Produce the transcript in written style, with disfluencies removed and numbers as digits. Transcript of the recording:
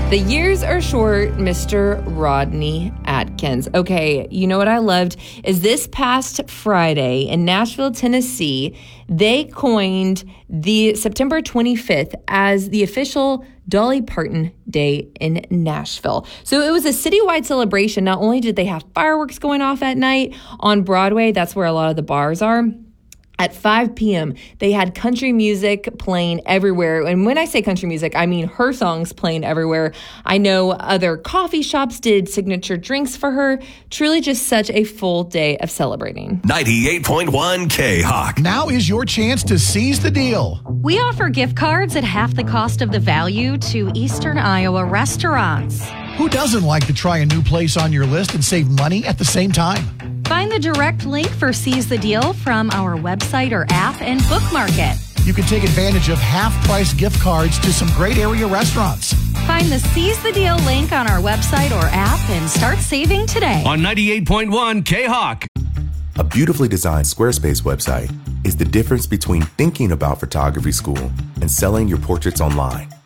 The years are short, Mr. Rodney Atkins. Okay, you know what I loved is this past Friday in Nashville, Tennessee, they coined the September 25th as the official Dolly Parton Day in Nashville. So it was a citywide celebration. Not only did they have fireworks going off at night on Broadway, that's where a lot of the bars are. At 5 p.m., they had country music playing everywhere. And when I say country music, I mean her songs playing everywhere. I know other coffee shops did signature drinks for her. Truly just such a full day of celebrating. 98.1 K-Hawk. Now is your chance to seize the deal. We offer gift cards at half the cost of the value to Eastern Iowa restaurants. Who doesn't like to try a new place on your list and save money at the same time? Find the direct link for Seize the Deal from our website or app and bookmark it. You can take advantage of half-price gift cards to some great area restaurants. Find the Seize the Deal link on our website or app and start saving today. On 98.1 K-Hawk. A beautifully designed Squarespace website is the difference between thinking about photography school and selling your portraits online.